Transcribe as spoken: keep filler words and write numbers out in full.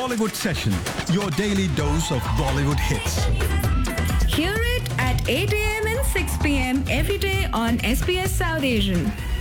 Bollywood Session, your daily dose of Bollywood hits. Hear it at eight a m and six p m every day on S B S South Asian.